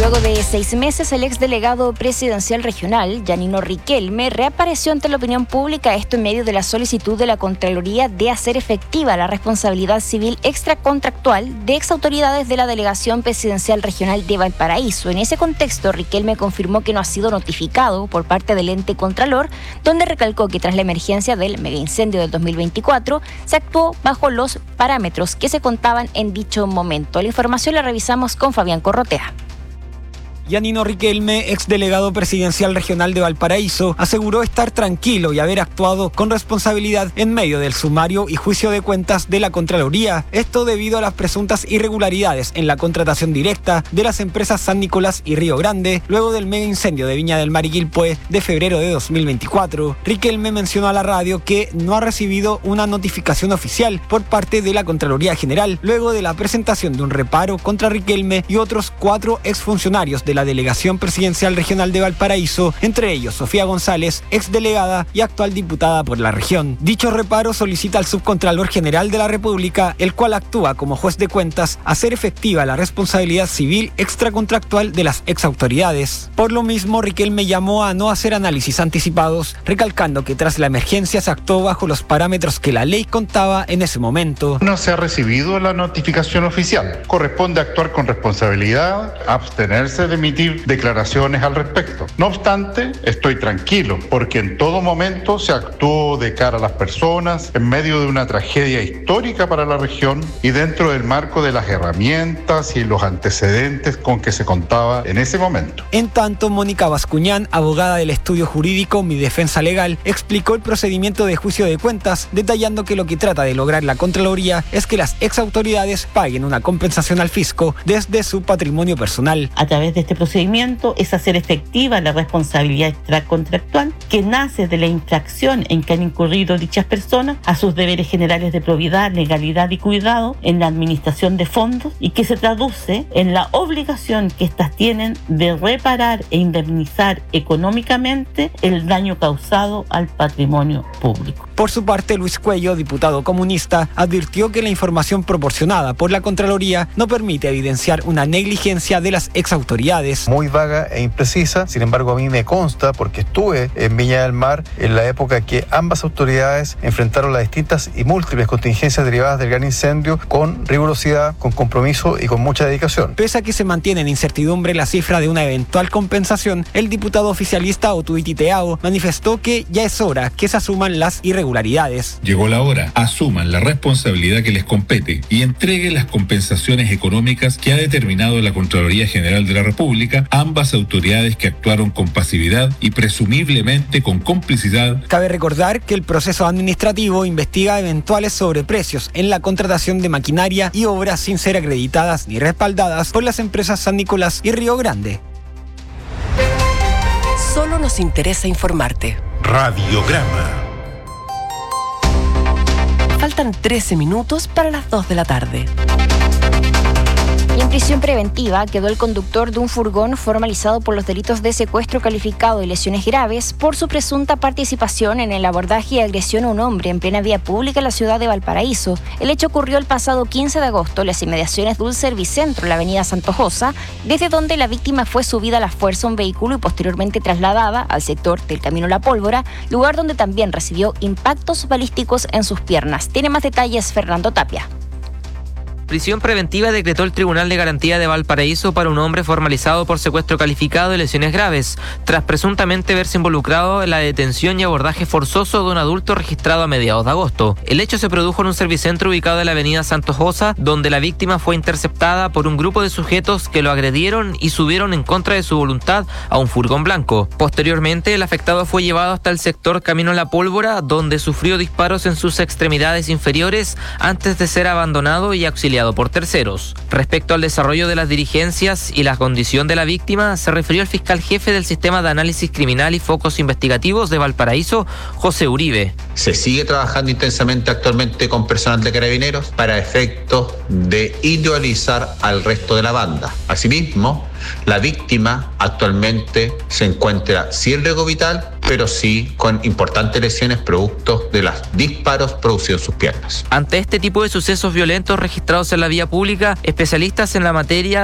Luego de 6 meses, el exdelegado presidencial regional, Yanino Riquelme, reapareció ante la opinión pública, esto en medio de la solicitud de la Contraloría de hacer efectiva la responsabilidad civil extracontractual de exautoridades de la Delegación Presidencial Regional de Valparaíso. En ese contexto, Riquelme confirmó que no ha sido notificado por parte del ente Contralor, donde recalcó que tras la emergencia del megaincendio del 2024, se actuó bajo los parámetros que se contaban en dicho momento. La información la revisamos con Fabián Corrotea. Yanino Riquelme, exdelegado presidencial regional de Valparaíso, aseguró estar tranquilo y haber actuado con responsabilidad en medio del sumario y juicio de cuentas de la Contraloría. Esto debido a las presuntas irregularidades en la contratación directa de las empresas San Nicolás y Río Grande, luego del mega incendio de Viña del Mar y Quilpué de febrero de 2024. Riquelme mencionó a la radio que no ha recibido una notificación oficial por parte de la Contraloría General, luego de la presentación de un reparo contra Riquelme y otros 4 exfuncionarios de la Delegación Presidencial Regional de Valparaíso, entre ellos Sofía González, exdelegada y actual diputada por la región. Dicho reparo solicita al Subcontralor General de la República, el cual actúa como juez de cuentas, hacer efectiva la responsabilidad civil extracontractual de las exautoridades. Por lo mismo, Riquelme llamó a no hacer análisis anticipados, recalcando que tras la emergencia se actuó bajo los parámetros que la ley contaba en ese momento. No se ha recibido la notificación oficial. Corresponde actuar con responsabilidad, abstenerse de emitir declaraciones al respecto. No obstante, estoy tranquilo porque en todo momento se actuó de cara a las personas en medio de una tragedia histórica para la región y dentro del marco de las herramientas y los antecedentes con que se contaba en ese momento. En tanto, Mónica Bascuñán, abogada del estudio jurídico Mi Defensa Legal, explicó el procedimiento de juicio de cuentas, detallando que lo que trata de lograr la Contraloría es que las exautoridades paguen una compensación al fisco desde su patrimonio personal. A través de este procedimiento es hacer efectiva la responsabilidad extracontractual que nace de la infracción en que han incurrido dichas personas a sus deberes generales de probidad, legalidad y cuidado en la administración de fondos y que se traduce en la obligación que éstas tienen de reparar e indemnizar económicamente el daño causado al patrimonio público. Por su parte, Luis Cuello, diputado comunista, advirtió que la información proporcionada por la Contraloría no permite evidenciar una negligencia de las exautoridades. Muy vaga e imprecisa, sin embargo a mí me consta, porque estuve en Viña del Mar en la época que ambas autoridades enfrentaron las distintas y múltiples contingencias derivadas del gran incendio con rigurosidad, con compromiso y con mucha dedicación. Pese a que se mantiene en incertidumbre la cifra de una eventual compensación, el diputado oficialista Otuiti Teao manifestó que ya es hora que se asuman las irregularidades. Llegó la hora, asuman la responsabilidad que les compete y entreguen las compensaciones económicas que ha determinado la Contraloría General de la República, ambas autoridades que actuaron con pasividad y presumiblemente con complicidad. Cabe recordar que el proceso administrativo investiga eventuales sobreprecios en la contratación de maquinaria y obras sin ser acreditadas ni respaldadas por las empresas San Nicolás y Río Grande. Solo nos interesa informarte. Radiograma. Faltan 13 minutos para las 2 de la tarde. Y en prisión preventiva quedó el conductor de un furgón formalizado por los delitos de secuestro calificado y lesiones graves por su presunta participación en el abordaje y agresión a un hombre en plena vía pública en la ciudad de Valparaíso. El hecho ocurrió el pasado 15 de agosto en las inmediaciones de un servicentro en la avenida Santojosa, desde donde la víctima fue subida a la fuerza a un vehículo y posteriormente trasladada al sector del Camino La Pólvora, lugar donde también recibió impactos balísticos en sus piernas. Tiene más detalles Fernando Tapia. Prisión preventiva decretó el Tribunal de Garantía de Valparaíso para un hombre formalizado por secuestro calificado y lesiones graves, tras presuntamente verse involucrado en la detención y abordaje forzoso de un adulto registrado a mediados de agosto. El hecho se produjo en un servicentro ubicado en la avenida Santojosa, donde la víctima fue interceptada por un grupo de sujetos que lo agredieron y subieron en contra de su voluntad a un furgón blanco. Posteriormente, el afectado fue llevado hasta el sector Camino La Pólvora, donde sufrió disparos en sus extremidades inferiores antes de ser abandonado y auxiliado por terceros. Respecto al desarrollo de las diligencias y la condición de la víctima, se refirió el fiscal jefe del Sistema de Análisis Criminal y Focos Investigativos de Valparaíso, José Uribe. Se sigue trabajando intensamente actualmente con personal de Carabineros para efectos de individualizar al resto de la banda. Asimismo, la víctima actualmente se encuentra sin riesgo vital, pero sí con importantes lesiones producto de los disparos producidos en sus piernas. Ante este tipo de sucesos violentos registrados en la vía pública, especialistas en la materia